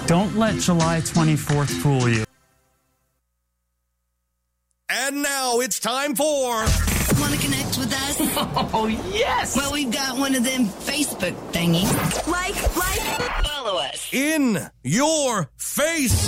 Don't let July 24th fool you. And now it's time for... Want to connect with us? Oh, yes! Well, we've got one of them Facebook thingies. Like, follow us. In Your Face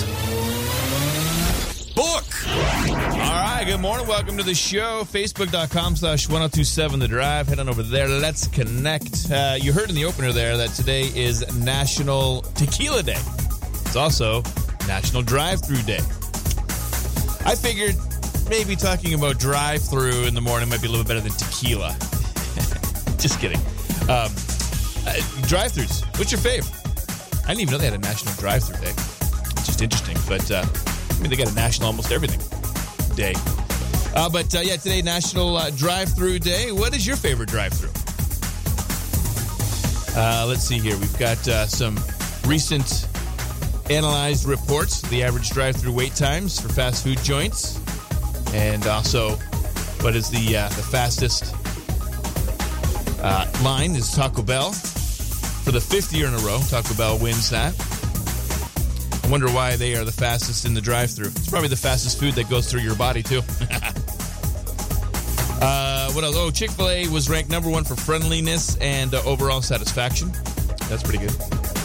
Book. All right, good morning. Welcome to the show. Facebook.com/1027 The Drive. Head on over there. Let's connect. You heard in the opener there that today is National Tequila Day. It's also National Drive-Thru Day. I figured maybe talking about drive-thru in the morning might be a little better than tequila. Just kidding. Drive-thrus. What's your fave? I didn't even know they had a National Drive-Thru Day. It's just interesting. But, they got a national almost everything day. But today, National Drive-Thru Day. What is your favorite drive-thru? Let's see here. We've got some recent analyzed reports, the average drive-thru wait times for fast food joints, and also what is the fastest line is Taco Bell. For the 5th year in a row, Taco Bell wins that. I wonder why they are the fastest in the drive-thru. It's probably the fastest food that goes through your body, too. What else? Oh, Chick-fil-A was ranked number 1 for friendliness and overall satisfaction. That's pretty good.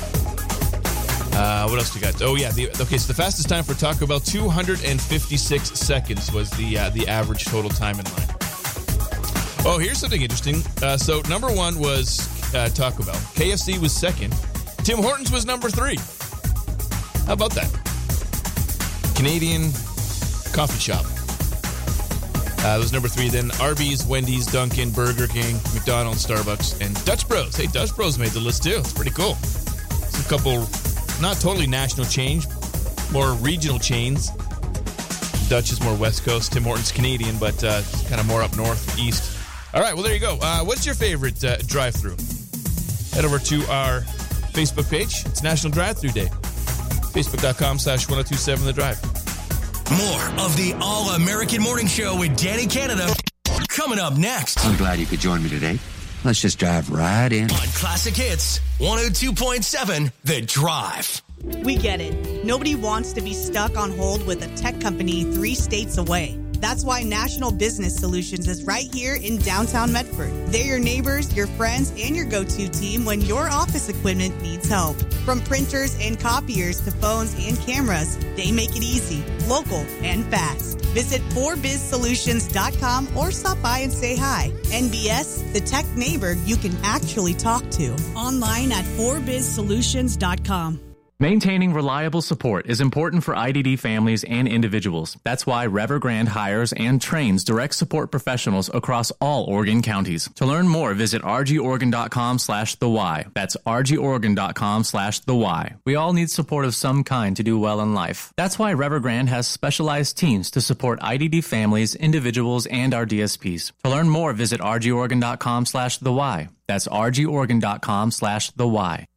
What else do you got? Oh, yeah. So the fastest time for Taco Bell, 256 seconds was the average total time in line. Oh, here's something interesting. So number 1 was Taco Bell. KFC was 2nd. Tim Hortons was number 3. How about that? Canadian coffee shop. Was number 3. Then Arby's, Wendy's, Dunkin', Burger King, McDonald's, Starbucks, and Dutch Bros. Hey, Dutch Bros made the list too. It's pretty cool. It's a couple, not totally national chains, more regional chains. Dutch is more West Coast. Tim Hortons Canadian, but kind of more up north, east. All right, well, there you go. What's your favorite drive-thru? Head over to our Facebook page. It's National Drive-Thru Day. Facebook.com/1027 The Drive. More of the All-American Morning Show with Danny Canada coming up next. I'm glad you could join me today. Let's just drive right in. On Classic Hits, 102.7 The Drive. We get it. Nobody wants to be stuck on hold with a tech company 3 states away. That's why National Business Solutions is right here in downtown Medford. They're your neighbors, your friends, and your go-to team when your office equipment needs help. From printers and copiers to phones and cameras, they make it easy, local, and fast. Visit 4bizsolutions.com or stop by and say hi. NBS, the tech neighbor you can actually talk to. Online at 4bizsolutions.com. Maintaining reliable support is important for IDD families and individuals. That's why Evergrande hires and trains direct support professionals across all Oregon counties. To learn more, visit rgoregon.com/thewhy. That's rgoregon.com/thewhy. We all need support of some kind to do well in life. That's why Evergrande has specialized teams to support IDD families, individuals, and our DSPs. To learn more, visit rgoregon.com/thewhy. That's rgoregon.com/thewhy.